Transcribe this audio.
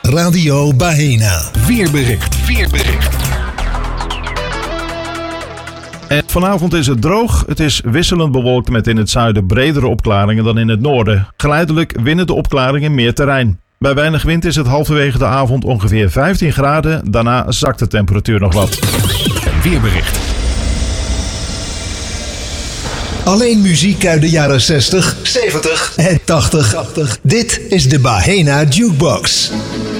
Radio Bahena. Weerbericht. En vanavond is het droog. Het is wisselend bewolkt met in het zuiden bredere opklaringen dan in het noorden. Geleidelijk winnen de opklaringen meer terrein. Bij weinig wind is het halverwege de avond ongeveer 15 graden. Daarna zakt de temperatuur nog wat. Weerbericht. Alleen muziek uit de jaren 60, 70 en 80. Dit is de Bahena Jukebox.